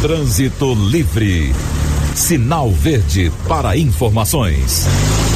Trânsito livre. Sinal verde para informações.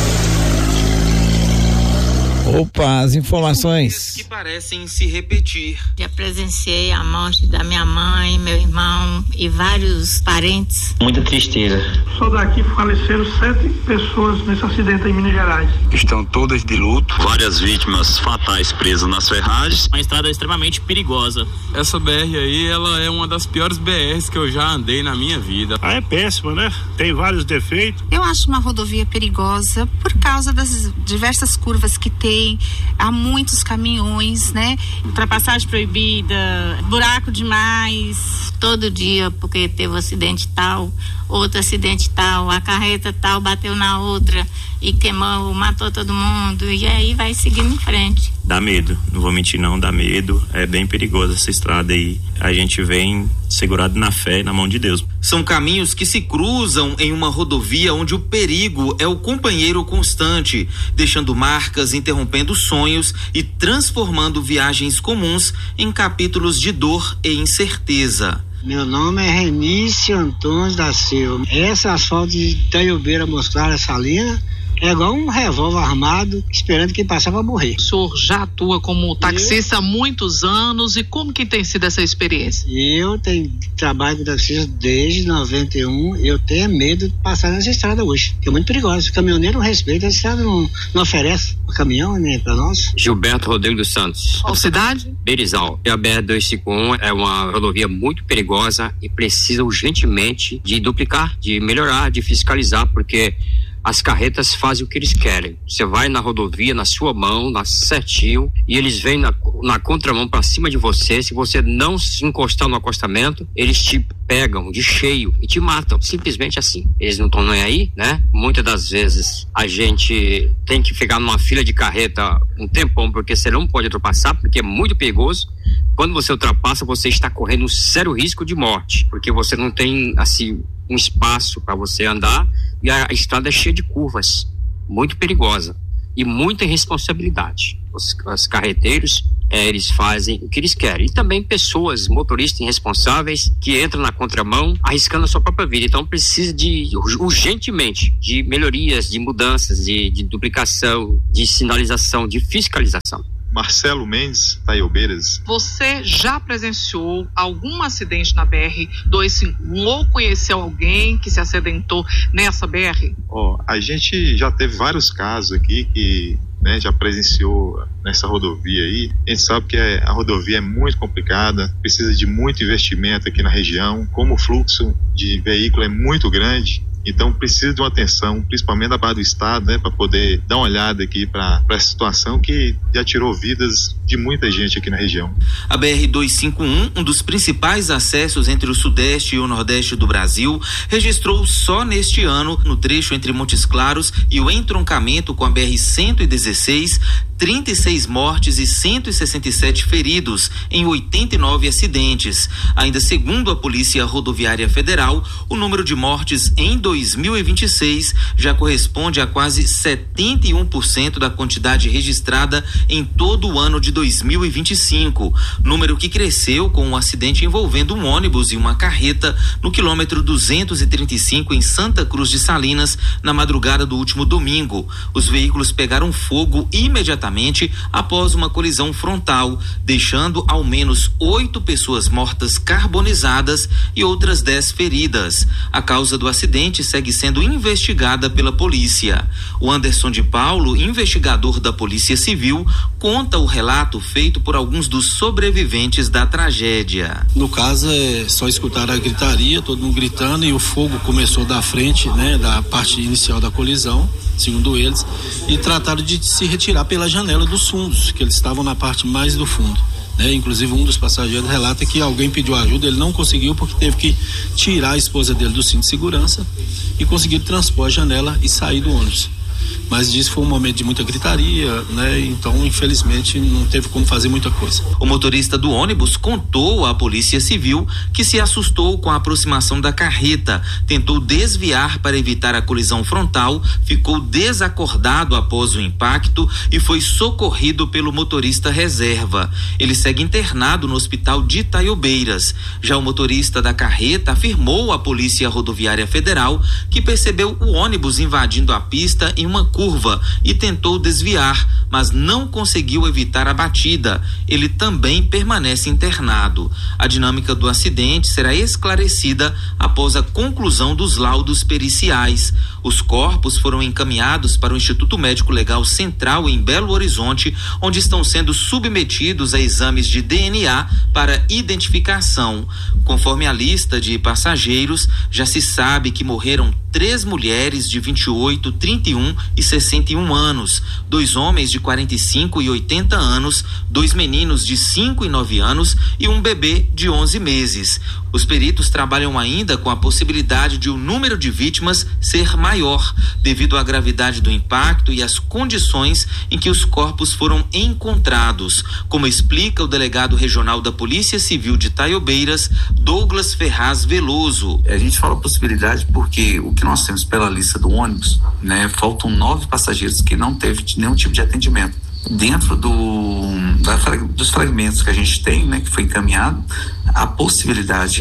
Opa, as informações que parecem se repetir. Já presenciei a morte da minha mãe, meu irmão e vários parentes. Muita tristeza. Só daqui faleceram 7 pessoas nesse acidente em Minas Gerais. Estão todas de luto. Várias vítimas fatais presas nas ferragens. Uma estrada extremamente perigosa. Essa BR aí, ela é uma das piores BRs que eu já andei na minha vida. É péssima, né? Tem vários defeitos. Eu acho uma rodovia perigosa por causa das diversas curvas que tem. Há muitos caminhões, né? Ultrapassagem proibida, buraco demais. Todo dia, porque teve um acidente tal, outro acidente tal, a carreta tal bateu na outra e queimou, matou todo mundo, e aí vai seguindo em frente. Dá medo, não vou mentir não, dá medo, é bem perigosa essa estrada e a gente vem segurado na fé, na mão de Deus. São caminhos que se cruzam em uma rodovia onde o perigo é o companheiro constante, deixando marcas, interrompendo sonhos e transformando viagens comuns em capítulos de dor e incerteza. Meu nome é Renício Antônio da Silva. Essa asfalto de Itaiobeira Mosclara Salina é igual um revólver armado esperando quem passar para morrer. O senhor já atua como taxista há muitos anos e como que tem sido essa experiência? Eu trabalho com taxista desde 91, eu tenho medo de passar nessa estrada hoje, que é muito perigosa. O caminhoneiro não respeita, a estrada não oferece o caminhão, né, para nós. Gilberto Rodrigo dos Santos. Qual cidade? Berizal. A BR-251 é uma rodovia muito perigosa e precisa urgentemente de duplicar, de melhorar, de fiscalizar, porque as carretas fazem o que eles querem. Você vai na rodovia, na sua mão, certinho, e eles vêm na contramão para cima de você. Se você não se encostar no acostamento, eles te pegam de cheio e te matam, simplesmente assim. Eles não estão nem aí, né? Muitas das vezes a gente tem que ficar numa fila de carreta um tempão, porque você não pode ultrapassar, porque é muito perigoso. Quando você ultrapassa, você está correndo um sério risco de morte, porque você não tem, assim, um espaço para você andar e a estrada é cheia de curvas, muito perigosa e muita irresponsabilidade. Os carreteiros, eles fazem o que eles querem. E também pessoas, motoristas irresponsáveis que entram na contramão arriscando a sua própria vida. Então precisa urgentemente de melhorias, de mudanças, de duplicação, de sinalização, de fiscalização. Marcelo Mendes, Itaiobeiras. Você já presenciou algum acidente na BR-251 ou conheceu alguém que se acidentou nessa BR? A gente já teve vários casos aqui que, né, já presenciou nessa rodovia aí. A gente sabe que a rodovia é muito complicada, precisa de muito investimento aqui na região, como o fluxo de veículo é muito grande. Então precisa de uma atenção, principalmente da parte do Estado, né, para poder dar uma olhada aqui para essa situação que já tirou vidas de muita gente aqui na região. A BR-251, um dos principais acessos entre o Sudeste e o Nordeste do Brasil, registrou só neste ano, no trecho entre Montes Claros e o entroncamento com a BR-116, 36 mortes e 167 feridos em 89 acidentes. Ainda segundo a Polícia Rodoviária Federal, o número de mortes em 2026 já corresponde a quase 71% da quantidade registrada em todo o ano de 2025, número que cresceu com um acidente envolvendo um ônibus e uma carreta no quilômetro 235 em Santa Cruz de Salinas, na madrugada do último domingo. Os veículos pegaram fogo imediatamente após uma colisão frontal, deixando ao menos 8 pessoas mortas carbonizadas e outras 10 feridas. A causa do acidente segue sendo investigada pela polícia. O Anderson de Paulo, investigador da Polícia Civil, conta o relato feito por alguns dos sobreviventes da tragédia. No caso, é só escutar a gritaria, todo mundo gritando, e o fogo começou da frente, né, da parte inicial da colisão, segundo eles, e trataram de se retirar pela janela dos fundos, que eles estavam na parte mais do fundo, né? Inclusive um dos passageiros relata que alguém pediu ajuda, ele não conseguiu porque teve que tirar a esposa dele do cinto de segurança e conseguir transpor a janela e sair do ônibus. mas disse que foi um momento de muita gritaria, né? Então, infelizmente, não teve como fazer muita coisa. O motorista do ônibus contou à Polícia Civil que se assustou com a aproximação da carreta, tentou desviar para evitar a colisão frontal, ficou desacordado após o impacto e foi socorrido pelo motorista reserva. Ele segue internado no hospital de Itaiobeiras. Já o motorista da carreta afirmou à Polícia Rodoviária Federal que percebeu o ônibus invadindo a pista em uma curva e tentou desviar, mas não conseguiu evitar a batida. Ele também permanece internado. A dinâmica do acidente será esclarecida após a conclusão dos laudos periciais. Os corpos foram encaminhados para o Instituto Médico Legal Central em Belo Horizonte, onde estão sendo submetidos a exames de DNA para identificação. Conforme a lista de passageiros, já se sabe que morreram 3 mulheres de 28, 31 e 61 anos, 2 homens de 45 e 80 anos, 2 meninos de 5 e 9 anos e um bebê de 11 meses. Os peritos trabalham ainda com a possibilidade de o número de vítimas ser maior, devido à gravidade do impacto e às condições em que os corpos foram encontrados, como explica o delegado regional da Polícia Civil de Itaiobeiras, Douglas Ferraz Veloso. A gente fala possibilidade porque o que nós temos pela lista do ônibus, né, faltam 9 passageiros que não teve nenhum tipo de atendimento. Dentro dos fragmentos que a gente tem, né, que foi encaminhado, a possibilidade,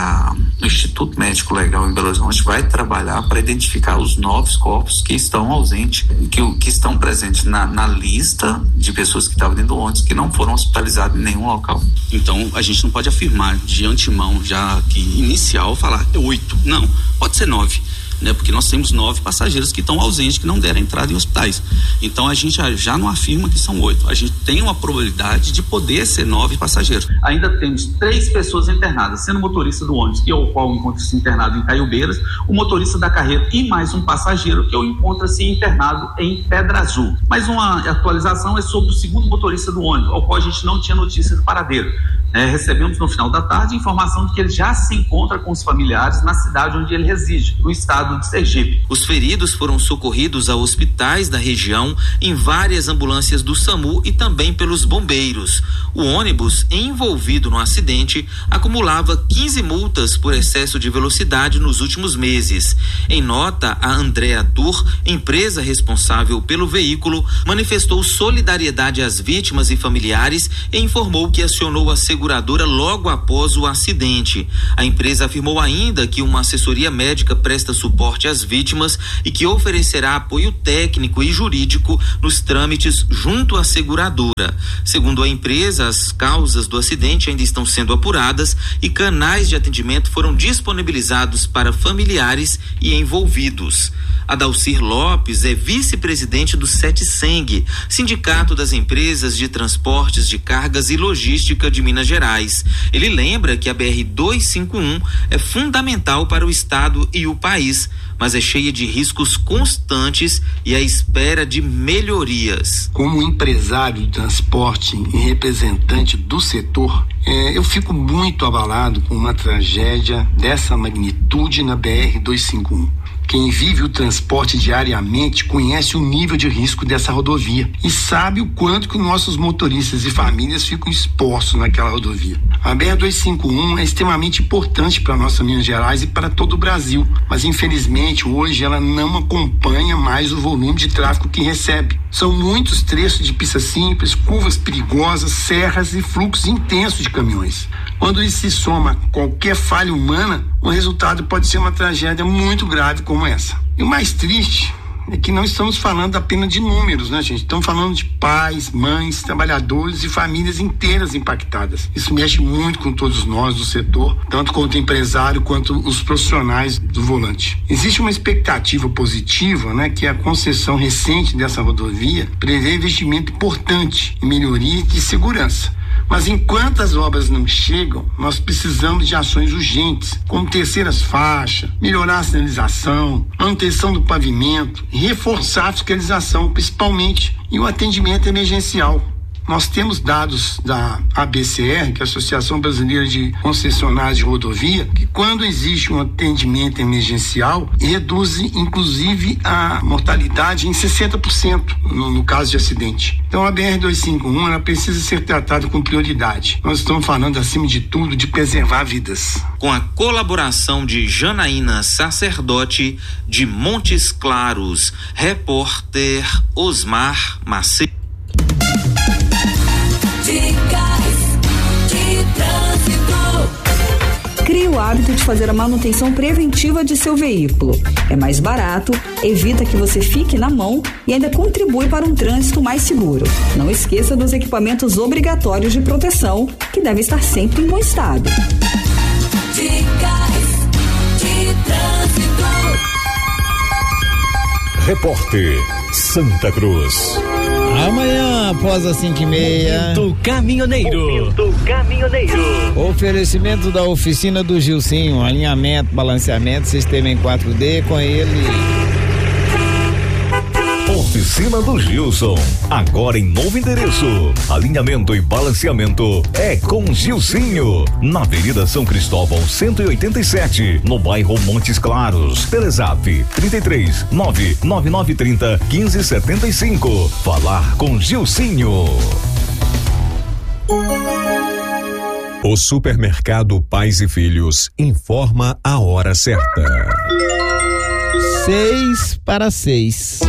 o Instituto Médico Legal em Belo Horizonte vai trabalhar para identificar os 9 corpos que estão ausentes, que estão presentes na lista de pessoas que estavam dentro do ônibus, que não foram hospitalizadas em nenhum local. Então, a gente não pode afirmar de antemão, já que inicial, falar 8. Não, pode ser 9. Né, porque nós temos 9 passageiros que estão ausentes, que não deram entrada em hospitais. Então a gente já não afirma que são 8. A gente tem uma probabilidade de poder ser 9 passageiros. Ainda temos 3 pessoas internadas, sendo o motorista do ônibus, que é o qual encontra-se internado em Itaiobeiras, o motorista da carreta e mais um passageiro que encontra-se internado em Pedra Azul. Mais uma atualização é sobre o segundo motorista do ônibus, ao qual a gente não tinha notícia do paradeiro. Recebemos no final da tarde informação de que ele já se encontra com os familiares na cidade onde ele reside, no estado de Sergipe. Os feridos foram socorridos a hospitais da região em várias ambulâncias do SAMU e também pelos bombeiros. O ônibus envolvido no acidente acumulava 15 multas por excesso de velocidade nos últimos meses. Em nota, a Andrea Tur, empresa responsável pelo veículo, manifestou solidariedade às vítimas e familiares e informou que acionou a seguradora logo após o acidente. A empresa afirmou ainda que uma assessoria médica presta suporte às vítimas e que oferecerá apoio técnico e jurídico nos trâmites junto à seguradora. Segundo a empresa, as causas do acidente ainda estão sendo apuradas e canais de atendimento foram disponibilizados para familiares e envolvidos. Adalcir Lopes é vice-presidente do SETSENG, Sindicato das Empresas de Transportes de Cargas e Logística de Minas Gerais. Ele lembra que a BR-251 é fundamental para o estado e o país, mas é cheia de riscos constantes e à espera de melhorias. Como empresário do transporte e representante do setor, eu fico muito abalado com uma tragédia dessa magnitude na BR-251. Quem vive o transporte diariamente conhece o nível de risco dessa rodovia e sabe o quanto que nossos motoristas e famílias ficam expostos naquela rodovia. A BR-251 é extremamente importante para nossa Minas Gerais e para todo o Brasil, mas infelizmente hoje ela não acompanha mais o volume de tráfego que recebe. São muitos trechos de pista simples, curvas perigosas, serras e fluxos intensos de caminhões. Quando isso se soma a qualquer falha humana, o resultado pode ser uma tragédia muito grave como essa. E o mais triste é que não estamos falando apenas de números, né, gente? Estamos falando de pais, mães, trabalhadores e famílias inteiras impactadas. Isso mexe muito com todos nós do setor, tanto quanto o empresário quanto os profissionais do volante. Existe uma expectativa positiva, né, que a concessão recente dessa rodovia prevê investimento importante em melhoria de segurança. Mas enquanto as obras não chegam, nós precisamos de ações urgentes, como terceiras faixas, melhorar a sinalização, manutenção do pavimento, reforçar a fiscalização, principalmente, e o atendimento emergencial. Nós temos dados da ABCR, que é a Associação Brasileira de Concessionários de Rodovia, que quando existe um atendimento emergencial, reduz inclusive a mortalidade em 60% no caso de acidente. Então a BR-251 ela precisa ser tratada com prioridade. Nós estamos falando, acima de tudo, de preservar vidas. Com a colaboração de Janaína Sacerdote, de Montes Claros, repórter Osmar Macedo. Dicas de trânsito. Crie o hábito de fazer a manutenção preventiva de seu veículo. É mais barato, evita que você fique na mão e ainda contribui para um trânsito mais seguro. Não esqueça dos equipamentos obrigatórios de proteção, que devem estar sempre em bom estado. Dicas de trânsito. Repórter Santa Cruz. Amanhã, após as 5h30. Momento Caminhoneiro. Oferecimento da oficina do Gilcinho. Alinhamento, balanceamento, sistema em 4D com ele. Oficina do Gilson, agora em novo endereço. Alinhamento e balanceamento é com Gilcinho, na Avenida São Cristóvão 187, no bairro Montes Claros. Telezap 33 99930 1575. Falar com Gilcinho. O supermercado Pais e Filhos informa a hora certa. 6 para 6.